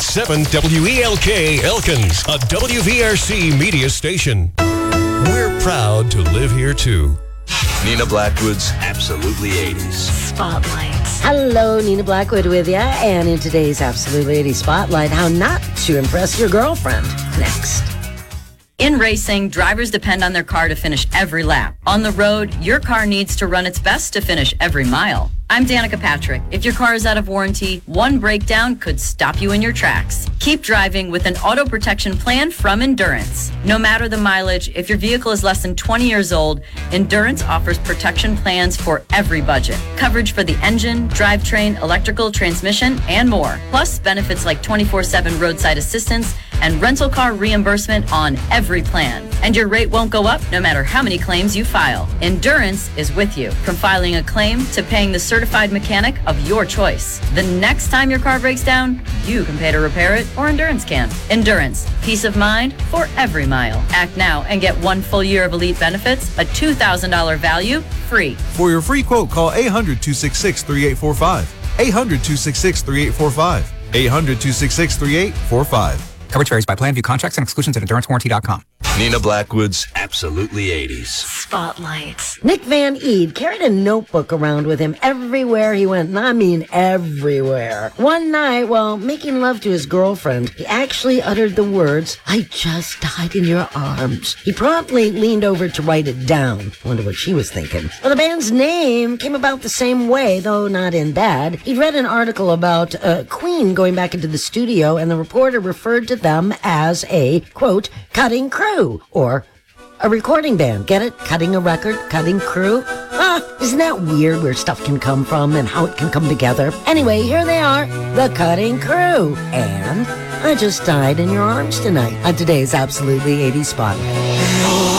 98.7 WELK Elkins, a WVRC media station. We're proud to live here, too. Nina Blackwood's Absolutely 80s. Spotlights. Hello, Nina Blackwood with you. And in today's Absolutely 80s Spotlight, how not to impress your girlfriend. Next. In racing, drivers depend on their car to finish every lap. On the road, your car needs to run its best to finish every mile. I'm Danica Patrick. If your car is out of warranty, one breakdown could stop you in your tracks. Keep driving with an auto protection plan from Endurance. No matter the mileage, if your vehicle is less than 20 years old, Endurance offers protection plans for every budget. Coverage for the engine, drivetrain, electrical, transmission, and more. Plus benefits like 24/7 roadside assistance and rental car reimbursement on every plan. And your rate won't go up no matter how many claims you file. Endurance is with you, from filing a claim to paying the certified mechanic of your choice. The next time your car breaks down, you can pay to repair it, or Endurance can. Endurance, peace of mind for every mile. Act now and get 1 full year of elite benefits, a $2,000 value, free. For your free quote, call 800-266-3845. 800-266-3845. 800-266-3845. Coverage varies by plan. View contracts and exclusions at EnduranceWarranty.com. Nina Blackwood's Absolutely 80s. Spotlights. Nick Van Eed carried a notebook around with him everywhere he went, and I mean everywhere. One night, while making love to his girlfriend, he actually uttered the words, "I just died in your arms." He promptly leaned over to write it down. Wonder what she was thinking. Well, the band's name came about the same way, though not in bad. He'd read an article about Queen going back into the studio, and the reporter referred to them as a, quote, cutting crew, or a recording band. Get it? Cutting a record, cutting crew. Isn't that weird where stuff can come from and how it can come together? Anyway, here they are, the Cutting Crew. And I just died in your arms tonight on today's Absolutely 80s Spotlight.